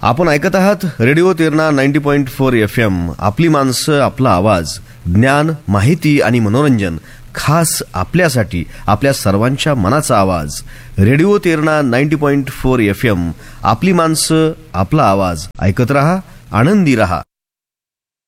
आपण ऐकत आहात रेडिओ तिरणा 90.4 FM. आपली माणसं, आपला आवाज, ज्ञान, माहिती आणि मनोरंजन खास आपल्यासाठी, आपल्या सर्वांच्या मनाचा आवाज. Radio तिरणा 90.4 FM. आपली माणसं, आपला आवाज. ऐकत रहा, आनंदी रहा.